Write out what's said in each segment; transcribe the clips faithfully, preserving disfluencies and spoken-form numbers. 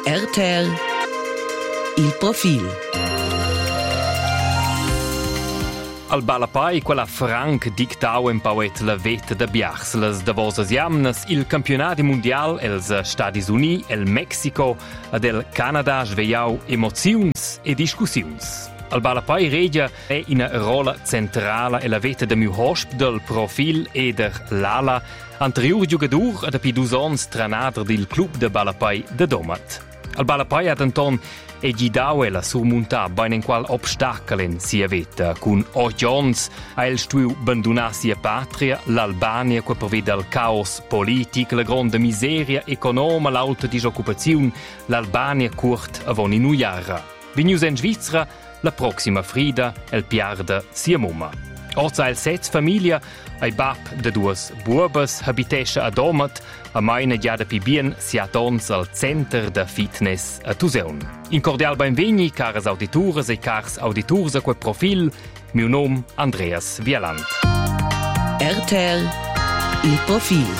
R T L Il profil. Al Balapai quella franc dictau en pauet la veta da biars las davosas jamnas il campionati mundial els Stati Uniti, el Mexico ed el Canada sveiau emoziuns e discussiuns. Al Balapai regia è in rola centrale e la veta da miu hosp del profil e der Lala, anterior giugadur ad api dus ons tranader del club de Balapai de Domat. Al Balapai ad Anton e gidau la surmuntar bain en qual obstaclen sia veta, cun ogions a el stuiu abandonar sia patria, l'Albania que prevede il caos politic, la grande miseria economa, l'alta disoccupazione, l'Albania curt avon in uiara. Venius en Svizzera, la proxima frida, el piarda sia mumma. Orza el sez famiglia, ai bab de duas buobas habitescha a Domat, a meine giada pi bien sia dons al center da fitness a Tuseun. In cordial benvegni, caras auditores e cars auditors a quel profil, miu nom Andreas Wieland. R T L Il profil.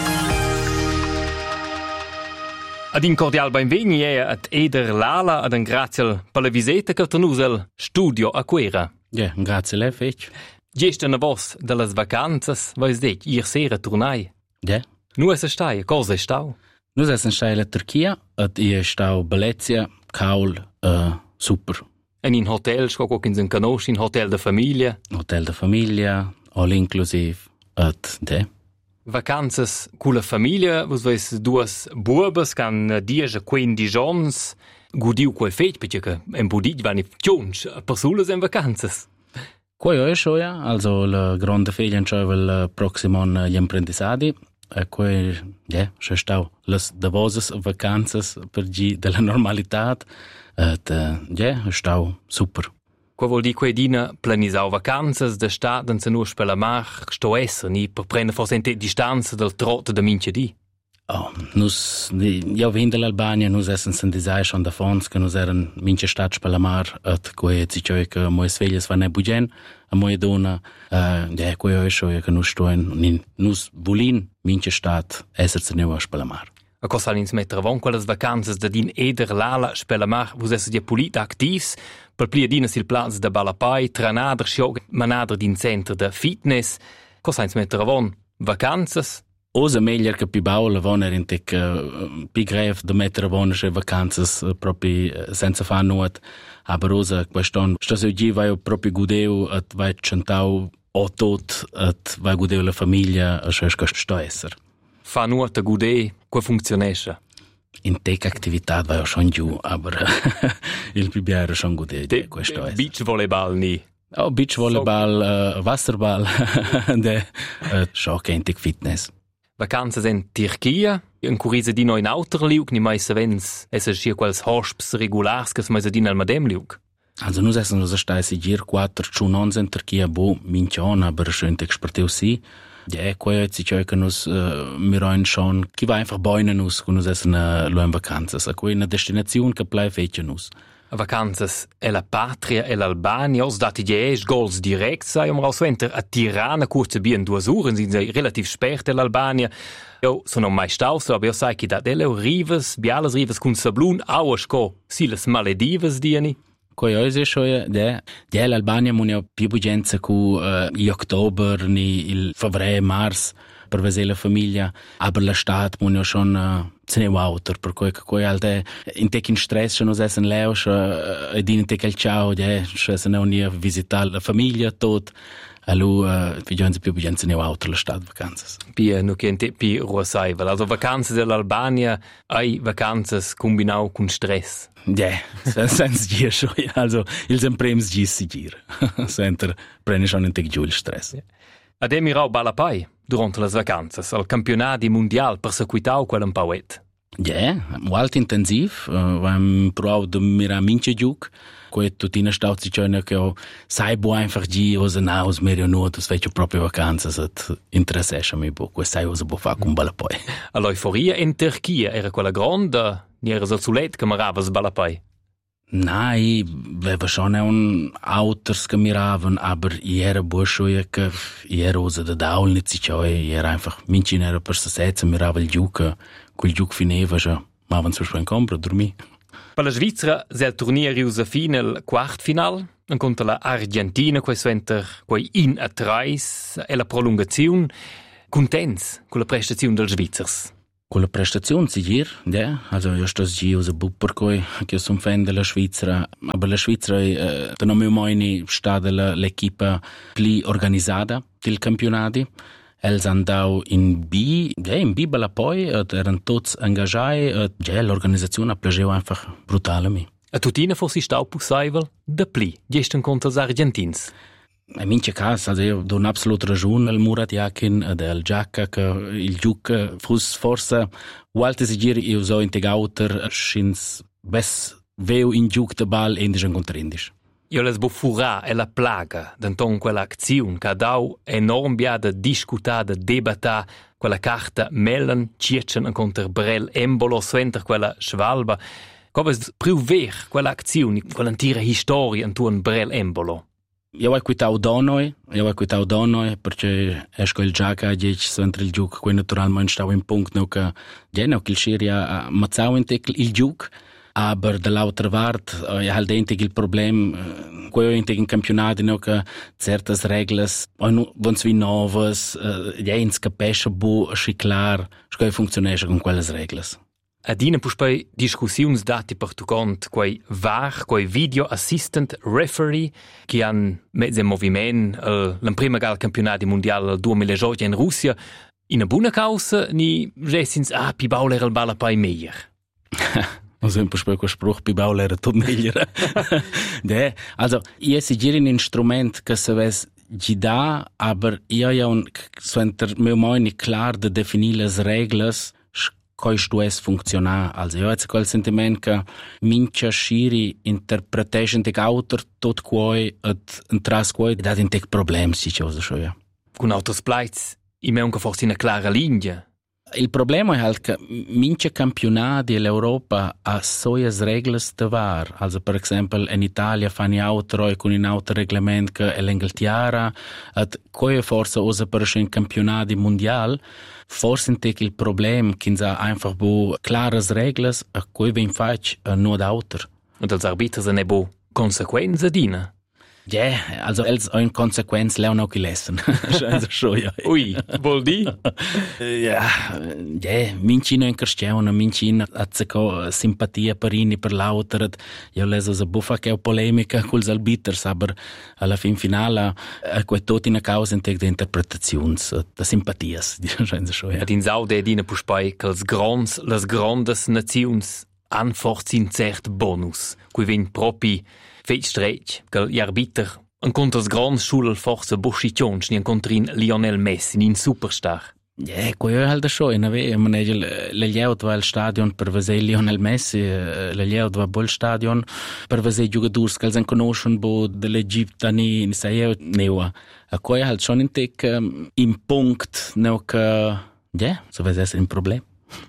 Ad in cordial benvegni è ad Eder Lala ad un grazie per la visita che tenus al studio a Quera. Ja, grazie a lei, fec. Gesta na vos delle vacanzas, vais det, ier sera turnai. Ja. Nu es stai, cosa è stau? Nus essen stai la Turchia, et ie stau Belezia, Kaul, uh, super. En in hotel, sco in sen canosci, in hotel de famiglia. Hotel de famiglia, all inclusive, et de. Vacanzas cu la famiglia, vos veis duas buobas, can dies a quindici ons, gudiu quel feit, perché che en budit vani tionch, persulas en vacanzas. Qua io esco, ja, also la grande figlia c'è il prossimo anno gli apprendistati, e qua, ja, c'è stau las davosas vacanzas per gi della normalità, et, ja, è stau super. Qua vuol dire che dina planisau vacanzas da staden se nur spela mar, sto esser ni per prendere forsente distanza del trot da mince di. Oh, nus, io vin dell'Albania, nus essen sen disai schon da fons, che nus eren mince stat spela mar, et quei ziccioi che moe sveglias va ne bugen, a moe dona, uh, ja, quei oi scho, che nus stoen, nus vulin mince stat esser se neu a spela mar. A cosa ins mettere avon quelles vacanzas da din Eder Lala spela mar, vos esser dia polit activs, per plia dinas il plaz da Balapai, tranader sciog, manader din center da fitness, cosa ins mettere avon? Vacanzas? Osa meglio che pi baula voner in tec uh, pi greve da mettere voner vacanzas uh, proprio uh, senza far nuot, aber osa queston sto se gi vai proprio gudeu at vai centau o tot at vai gudeu la famiglia a scho sto esser. Fa nuot a gude, qua funzionescha. In tec actività vai schon giù, aber il pi biare schon gudeu de questo esser. Beach volleyball ni. Oh, beach volleyball, uh, wasserball, de uh, scho che in tec fitness. Vacanzas in Turchia, in curisa di noi in auter liug, ni mai savens, es es hier quels hosps regulars, che mai sadin al madem liug. Also nus essen nus stai sigir quattro chunons in Turchia, bo minchion, aber schön expertiu si. Ja, qua jetzt ich que nus uh, miroin schon, ki va einfach boine nus, kun nus essen uh, lo in vacanzas, a quei una destinazione che plai fece nus. Vacanzas e la patria e l'Albania, os dati dies goals direkt sei um rauswenter a Tirana kurze bien duas uren sind sei relativ spät l'Albania. Jo sono mai staus, aber io sai che da delle rivas, bialas rivas kun sablun auasco, silas Maledives dieni. Coi oise shoia de, de l'Albania munio più bugenza cu uh, i october ni il favre mars per vedere la famiglia, aber la stat munio schon uh, se ne autor, per cui coi alte in tec in stress schon us essen leus uh, ed in tec el ciao, de, se ne unia visitar la famiglia tot. Allo uh, vigianza più bugenza ne autor la stat vacanzas. Pi nu kente pi ruasaivel, also vacanzas dell'Albania, ai vacanzas combinau con stress. Ja, senza dir schon, also il semprems gis sigir. Senter prende schon in tec giù il stress. Ad emirau Balapai durante las vacanzas al campionati mundial perseguitau quell'un pauet. Ja, molt intensiv, uh, vam provau de mira mince giuc, quei tutina staut si cioè che ho sai bo einfach gi osa naus merio nuot, us fece proprio vacanzas et interessescha mi bo, quei sai osa bo fa con Balapai. L'euforia in Turchia era quella grande, ni era so zulet che maravas Balapai. Nein, aveva schon un Auters che miraven, aber i era burschoia che i era osa da daul nicht si cioè, i era einfach minci era per se setze mirava il giuc, quel giuc fineva già ma avanti per compra, dormì. Per la Svizzera è il turniere usa fine il quart final, incontro la Argentina, questo enter quei in a trais e la prolungazione. Contents con la prestazione del Svizzers? Con la prestazione, sì, ja. Also, io sto giù usa per cui io sono fan della Svizzera, ma la Svizzera è da non mi mai stata l'equipa più organizzata del campionato. Els andau in B, ja, in B bella poi, erano tutti engagati, ja, l'organizzazione piaceva einfach brutal a me. A tutina fossi stau possibile da pli, gesten contro gli argentins? In mince caso, also io do un'assoluta ragione al Murat Yakin e al Giacca che il giuc fosse forse volte si giri io so integrauter schins bes veu in giuc de ball endisch en contrandisch. Io les buffurà e la plaga d'anton quella azione che ha dau enorm biada discutada, debatta quella carta Mellen Circhen contro Brel Embolo suenter quella Schwalba. Come più ver quella azione, quella antica storia intorno Brel Embolo. Io ho quitau donoi, io ho quitau donoi perché esco il Giacca dieci suenter il giuc, qui naturalmente stau in punct no che ja no che il Schiria mazzau in il giuc. Aber dall'altra parte è halt entig il problem quei entig in campionati no che certe reglas vanno vi novas ja ins capisce bu schi clar scho funzionesce con quelle reglas. Adina pus poi discussioni dati per tu cont quei var quei video assistant referee che han mezzo movimento uh, la prima gal campionati mondiale del duemiladiciotto in Russia in una buona causa ni resins ah pi bauler il balla poi meglio. Non sempre spero che spruch pi bauler tot meglio. De, also io si giri un instrument che se ves gida, aber io ja un suenter meu moini klar de definir las reglas coi stu es funziona. Also io ho quel sentiment che mincha schiri interpretation de autor tot quoi et entras quoi dat in tec problem si chose scho ja. Con autos plaits i me unca forse una clara linea. Il problema è che mince campionati dell'Europa ha soias reglas de var. Also per esempio in Italia fanno auto con un auto reglamento che è l'Inghilterra, et coi forse usa per un campionati mondial. Forse in il problema che ha einfach bu claras reglas a coi ven fac no d'auto. Und als arbiters ne bo consequenza dina. Ja, yeah, also els ein Konsequenz lern auch gelesen. Also schon ja. Ui, vol di? Ja, ja, mincino in cristiano, mincino azzeco simpatia per ini per l'autor. Io leso sa buffa che è polemica col arbiters, aber alla fin finale è quei tot in causa in tec de interpretazions, de simpatias, diciamo schon ja. Ad in saude dina puspai che els grons, les grandes nazions han forse in cert bonus, cui vin propi feit strech, che gli arbiter incontra grans schul forse boscicions ni incontrin Lionel Messi, in superstar. Ja, quello è halt schon, in ave, man è le lleut va al stadion per vedere Lionel Messi, le lleut va bol stadion per vedere giocatori che sen conoscono bo dell'Egitto ni sai neua. A quello halt schon in tec in punct no che ja, so vede essere un problema.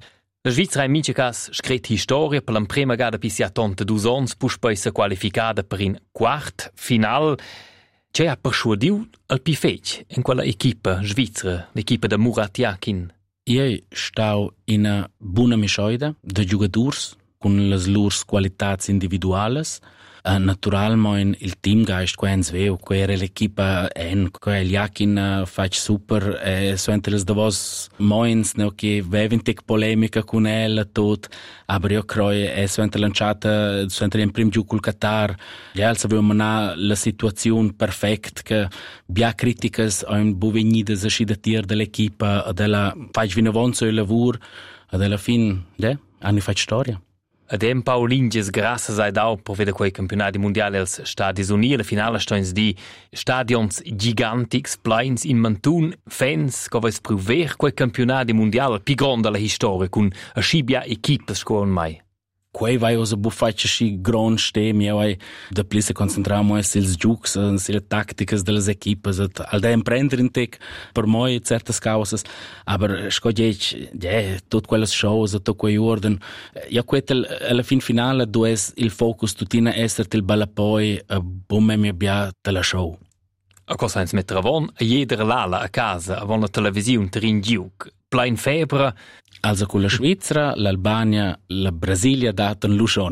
La Svizzera in mince cas scret historia per la prima gara pisi a tonta dus ons pus poi se qualificada per in quart final. C'è a perschuadiu al pifec in quella equipa svizzera, l'equipa de Murat Yakin. Io stau in una buona miscioida de giocators con las lurs qualitats individuales. Uh, naturalmente il teamgeist che ens veu, che era l'equipa en, che il Yakin uh, fac super, e so entre les davos moins, no, che veven tec polemica con el tot, aber io croie, e so entre lanciata, so entre in prim giù col Qatar, ja, els aveu manà la situazione perfect, che bia criticas ein bu venidas a scidatir dell'equipa, della fac vinavonzo il lavur, ad alla fin, ja, anni fac storia. Adem Paulinges graças ai dau per vedere quei campionati mondiali als Stadi Uniti, la finale stoins di stadions gigantics, plains in Mantun, fans, che vais prover quei campionati mondiali più grande della storia, con a scibia equipes scuola mai. Quei vai osa buffaccia schi grand stem, io vai da plisa concentramo es sils giucs, sile tacticas delles equipas, al da imprender in tec per moi certas causas, aber sco diec, ja, tot quelles shows, tot quei orden, ja quetel alla fin finale du es il focus tutina esser til balapoi a bumme mi abbia della show. A cosa ens mettere avon, a jeder lala a casa, avon la televisione terin giuc, plain febra. Also con la Svizzera, l'Albania, la Brasilia daten luschon.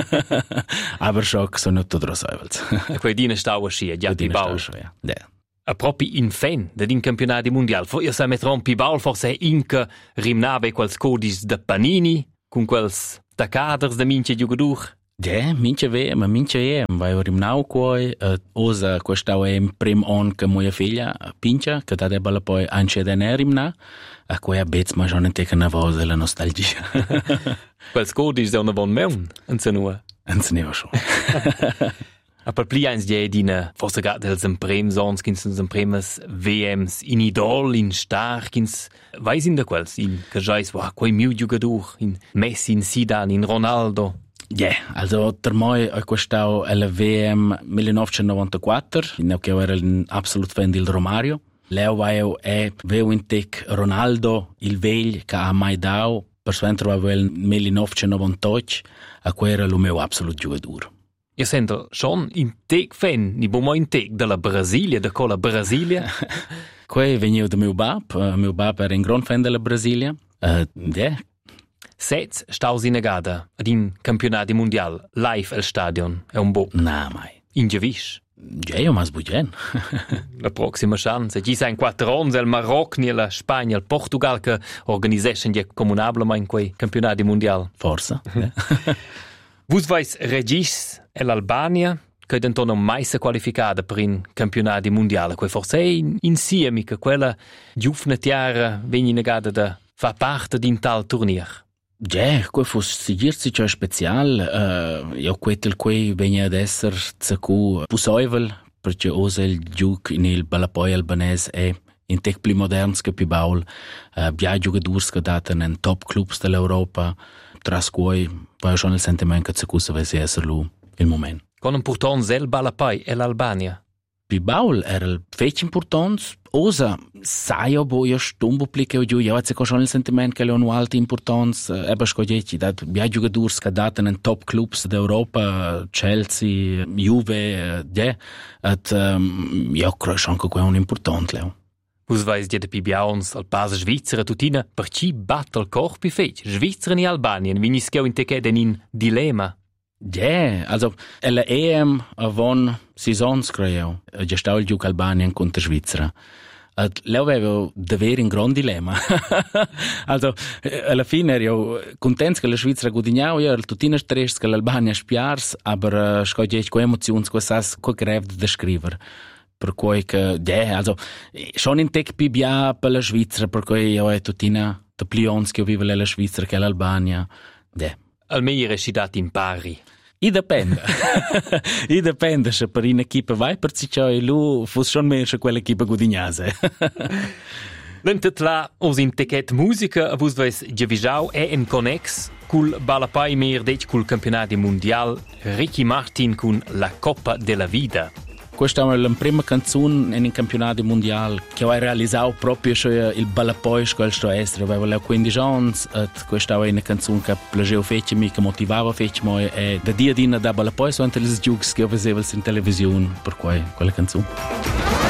Aber schock sono tutto rosaivels. E quei dine stau ascia, già pi baul. Ja. Ja. A propi in fan da din campionati mondial. For io sa metron pi baul forse inca rimnave quals codis da Panini, con quels tacaders da mince giugadur. Ja, mince ve, ma mince e, vai rim nau coi, uh, osa questau è prim on che moja figlia pincha, che da debala poi anche da nerim na, a coi abets ma schon enteka na voce la nostalgia. Quels codis da una bon meun, anza nua. Anza neva schon. A per pli eins die dina forse gat dels empremsons kins uns empremes V Ms in Idol in Star kins weiß in da quels in che jais wa quei miu giugadur in Messi, in Zidane, in Ronaldo. Ja, yeah, also per moi è questau alla V M millenovecentonovantaquattro, in che era un absolut fan del Romario. Leo vai è veu in tec Ronaldo, il vegl che ha mai dau, per suentro va nel millenovecentonovantotto, a cui era lo meu absolut giocatore. Io sento schon in tec fan, ni bomo in tec della Brasilia, da cola Brasilia. Qui veniva da mio bab, uh, mio bab era un gran fan della Brasilia. Uh, yeah. Sez staus in negada ad in campionati mondial live al stadion è un bo. Na mai. In Gewisch. Ja, io mas bugen. La prossima chance. Ci sa in quattro ons el Maroc, ni la Spagna, il Portugal che organizzeschen die comunabla in quei campionati mondial. Forza. Vus vais regis e l'Albania che dentono mai se qualificata per in campionati mondial. Quei forse in, insieme che quella giufna tiara vegni negada da fa parte din tal turnier. Ja, quei fos sigirsi ciò special, uh, io quetel quei vegna ad esser zacu pusoivel, perché osa il giuc in il balapoi albanese è in tec pli moderns che pi baul, uh, bia giocadurs che daten en top clubs dell'Europa, tras cui vai schon il sentimento che zacu savesse esser lu il moment. Con un porton zel balapoi e l'Albania. Pi baul era il fec importanz, osa saio bo io stumbo plique o giù, io avete schon il sentimento che le hanno alta importanz, eba scogeti, dat bia giocadurs che daten en top clubs d'Europa, Chelsea, Juve, ja, at um, io credo schon che è un importante, leo. Vus vais die de pi biauns al pasa Svizzera tutina, per ci bat al corpi fec, Svizzera ni Albanien, vinis cheu in teche den in dilemma. Ja, yeah, also la E M avon seasons creo, gestau il giuc Albanien contro Svizzera. At leo avevo davvero un gran dilemma. Also alla fine ero contento che la Svizzera guadagnava, io ero tutti stress che l'Albania spiars, aber uh, scoglie co emozioni che sas co grev da scriver. Per cui che ja, yeah, also schon in tec pi bia per la Svizzera, per cui io ho tutti na de plions che vive la Svizzera che l'Albania. Ja. Yeah. Almeno si dati in pari. I dipende. I dipende se per un'equipa vai per si ciò e lui fosse schon mehr se quell'equipa gudignase. Lentet la os in techet musica vus vais giavisau e in connex cul balapai mer dec cul campionati mondial Ricky Martin cun La Coppa della Vida. Questa è la prima canzone in un campionato mondiale che ho realizzato proprio il balapoi con il estero. Avevo quindici anni e questa è una canzone che piaceva farmi, che motivava farmi e da dia a dia da balapoi sono tutti i giochi che ho visto in televisione per quella canzone.